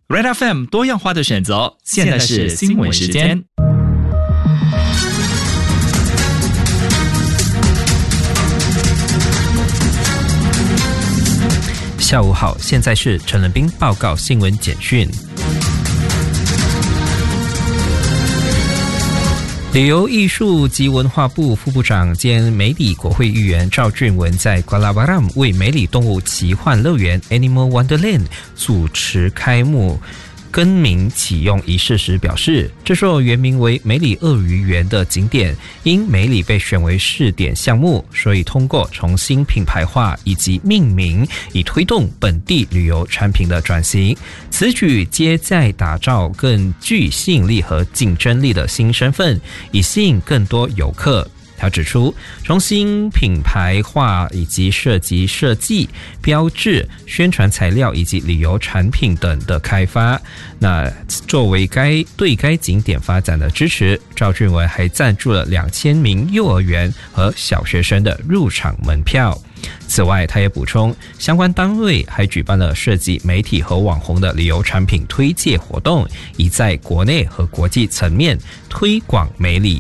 Red FM 多样化的选择，现在是新闻时间。 下午好，现在是陈仁斌报告新闻简讯。旅游艺术及文化部副部长兼美里国会议员赵俊文在瓜拉巴拉姆为美里动物奇幻乐园 Animal Wonderland 主持开幕更名启用仪式时表示，这座原名为美里鳄鱼园的景点因美里被选为试点项目，所以通过重新品牌化以及命名，以推动本地旅游产品的转型。此举皆在打造更具吸引力和竞争力的新身份，以吸引更多游客。他指出，重新品牌化以及设计、标志、宣传材料以及旅游产品等的开发，那作为对该景点发展的支持，赵俊文还赞助了2000名幼儿园和小学生的入场门票。此外，他也补充，相关单位还举办了涉及媒体和网红的旅游产品推介活动，以在国内和国际层面推广美里。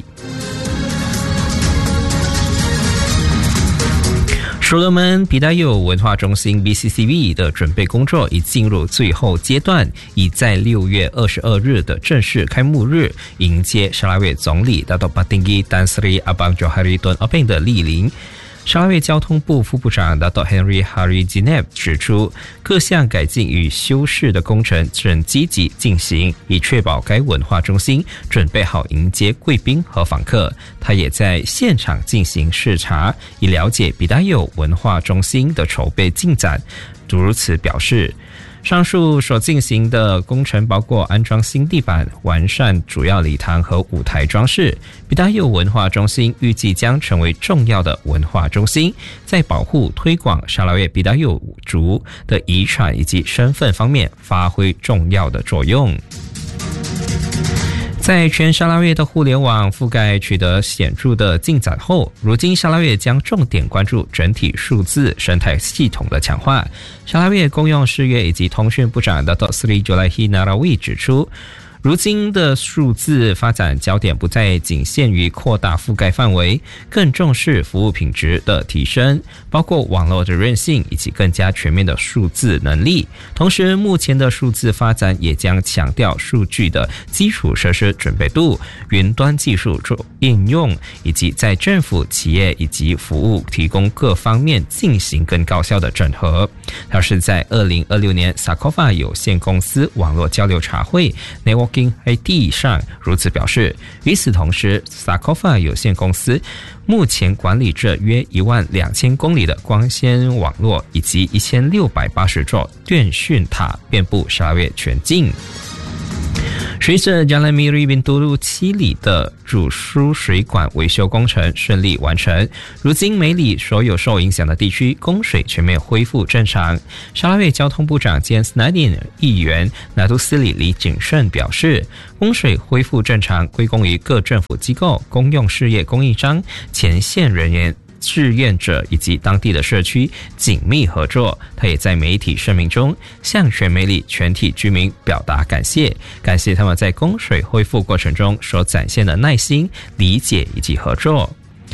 所罗门皮达佑文化中心 BCCV 的准备工作已进入最后阶段，已在6月22日的正式开幕日迎接沙拉越总理Datuk Patinggi Tan Sri Abang Johari Tun Openg 的莅临。沙拉越交通部副部长 Datuk Henry Hari Jineb 指出，各项改进与修饰的工程正积极进行，以确保该文化中心准备好迎接贵宾和访客。他也在现场进行视察，以了解比达佑文化中心的筹备进展。如此表示，上述所进行的工程包括安装新地板、完善主要礼堂和舞台装饰。比达佑文化中心预计将成为重要的文化中心，在保护推广沙拉越比达佑族的遗产以及身份方面发挥重要的作用。在全沙拉越的互联网覆盖取得显著的进展后，如今沙拉越将重点关注整体数字生态系统的强化。沙拉越公用事业以及通讯部长Datuk Seri Jolahi Narawi 指出，如今的数字发展焦点不再仅限于扩大覆盖范围，更重视服务品质的提升，包括网络的韧性以及更加全面的数字能力。同时，目前的数字发展也将强调数据的基础设施准备度、云端技术应用，以及在政府、企业以及服务提供各方面进行更高效的整合。他是在2026年 Sakova 有限公司网络交流茶会 Networking ID 上如此表示。与此同时， Sakova 有限公司目前管理着约12000公里的光纤网络以及1680座电讯塔，遍布沙拉越全境。随着Jalan Miri Bintulu 7里的主输水管维修工程顺利完成，如今美里所有受影响的地区供水全面恢复正常。沙拉越交通部长兼 Snadin 议员拿督斯里李景胜表示，供水恢复正常归功于各政府机构、公用事业供应商、前线人员、志愿者以及当地的社区紧密合作。他也在媒体声明中向全美里全体居民表达感谢他们在供水恢复过程中所展现的耐心、理解以及合作。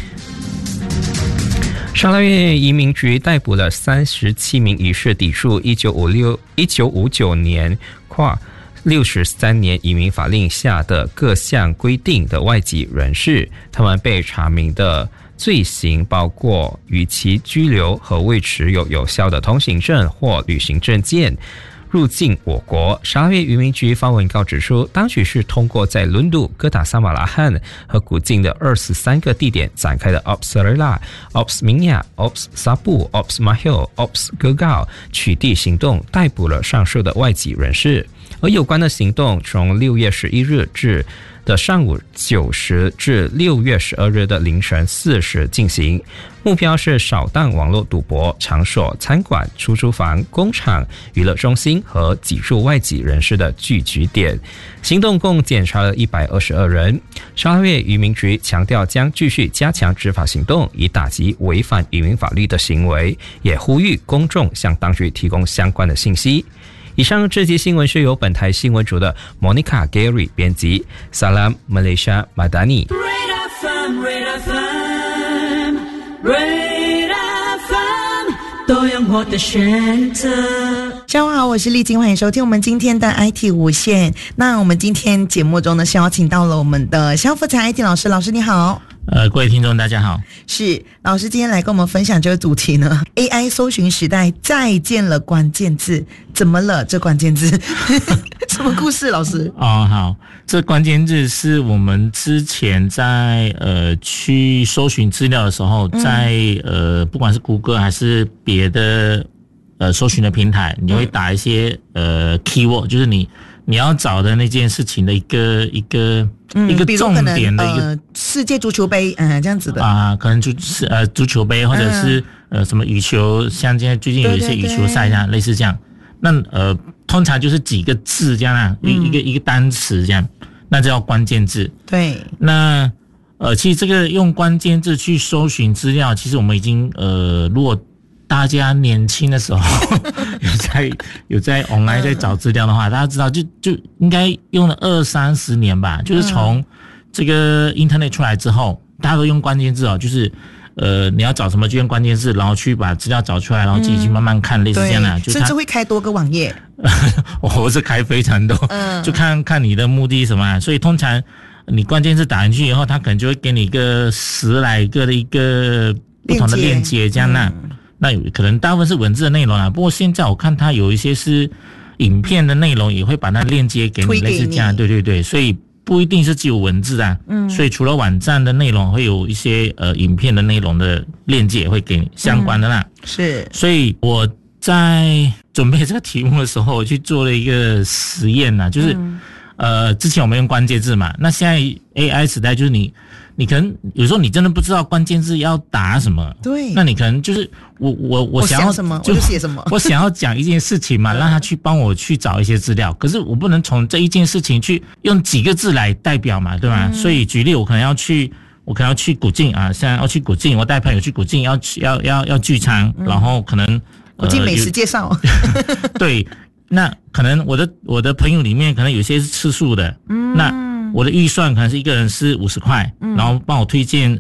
沙拉越移民局逮捕了37名疑似抵触1959年跨63年移民法令下的各项规定的外籍人士，他们被查明的罪行包括逾期居留和未持有有效的通行证或旅行证件入境我国。沙拉越移民局发文告指出，当局是通过在伦敦、哥打萨马拉罕和古晋的23个地点展开的 Ops Serela、Ops Minya、Ops Sapu、Ops Mahil、Ops Gegao 取缔行动，逮捕了上述的外籍人士。而有关的行动从6月11日至的上午9时至6月12日的凌晨4时进行，目标是扫荡网络赌博场所、餐馆、出租房、工厂、娱乐中心和挤住外籍人士的聚集点。行动共检查了122人。沙拉越移民局强调将继续加强执法行动，以打击违反移民法律的行为，也呼吁公众向当局提供相关的信息。 以上这节新闻是由本台新闻组的 Monica Gary 编辑 Salam Malaysia Madani。 多样我的选择。 下午好，我是丽晶，欢迎收听我们今天的 IT 无限。那我们今天节目中呢，是邀请到了我们的肖福才 IT 老师，老师你好。 各位听众大家好。 是老师今天来跟我们分享这个主题呢 AI 搜寻时代再见了关键字，怎么了这关键字什么故事老师？ 好，这关键字是我们之前在去搜寻资料的时候，在不管是谷歌还是别的搜寻的平台，你会打一些keyword， 就是你要找的那件事情的一个重点的一个世界足球杯这样子的可能就是足球杯或者是什么羽球，像现在最近有一些羽球赛这样，类似这样。那通常就是几个字这样一个单词这样，那叫关键字。对。那其实这个用关键字去搜寻资料，其实我们已经如果大家年轻的时候有在 online 在找资料的话，大家知道就应该用了20-30年吧，就是从这个 internet 出来之后，大家都用关键字就是你要找什么就用关键字，然后去把资料找出来，然后自己去慢慢看，类似这样的。 甚至会开多个网页。 我是开非常多，就看你的目的是什么。所以通常你关键字打进去以后，它可能就会给你一个10来个的一个不同的链接这样那有可能大部分是文字的内容不过现在我看它有一些是影片的内容，也会把它链接给你，类似这样。对，所以不一定是只有文字所以除了网站的内容，会有一些影片的内容的链接也会给你相关的是。 所以我在准备这个题目的时候，我去做了一个实验就是之前我们用关键字嘛，那现在 AI 时代就是你可能有时候你真的不知道关键字要打什么，对，那你可能就是我想要什么我就写什么， 我想要讲一件事情嘛，让他去帮我去找一些资料，可是我不能从这一件事情去用几个字来代表嘛，对吧？所以举例，我可能要去古晋现在要去古晋，我带朋友去古晋要聚餐，然后可能古晋美食介绍， 对，那可能我的朋友里面可能有些是吃素的，那我的预算可能是一个人是50块，然后帮我推荐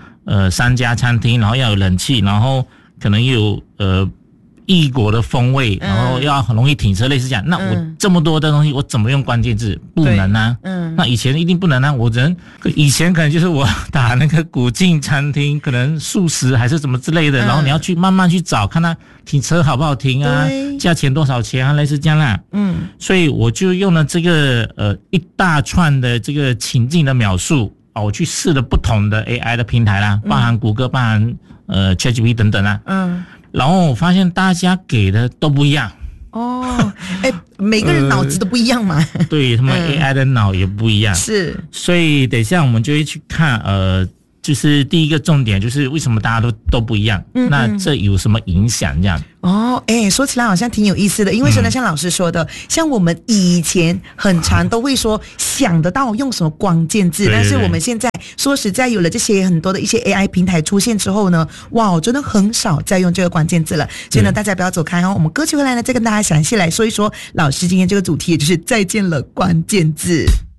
3家餐厅，然后要有冷气，然后可能有异国的风味，然后要很容易停车，类似这样。那我这么多的东西，我怎么用关键字？不能那以前一定不能我以前可能就是我打那个古晋餐厅，可能素食还是什么之类的，然后你要去慢慢去找，看它停车好不好停价钱多少钱类似这样所以我就用了这个一大串的这个情境的描述我去试了不同的 AI 的平台包含谷歌，包含ChatGPT 等等然后我发现大家给的都不一样每个人脑子都不一样嘛对，他们 AI 的脑也不一样是， 所以等一下我们就会去看就是第一个重点就是为什么大家都不一样那这有什么影响这样说起来好像挺有意思的，因为真的像老师说的像我们以前很常都会说想得到用什么关键字，但是我们现在说实在有了这些很多的一些 AI 平台出现之后呢，哇真的很少再用这个关键字了，所以呢大家不要走开我们歌曲回来呢再跟大家详细来说一说老师今天这个主题，也就是再见了关键字。